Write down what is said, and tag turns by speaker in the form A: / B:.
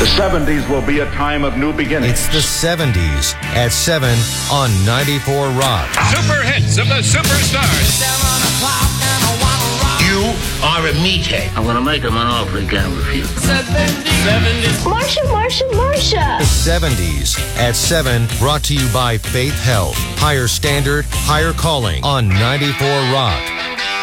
A: The 70s will be a time of new beginnings.
B: It's the 70s at 7 on 94 Rock.
C: Super hits of the superstars.
D: 7 o'clock and I wanna rock.
C: You are a meathead.
E: I'm gonna make him an offer he can't refuse.
D: 70s.
F: Marsha.
B: The 70s at 7, brought to you by Faith Health. Higher standard, higher calling on 94 Rock.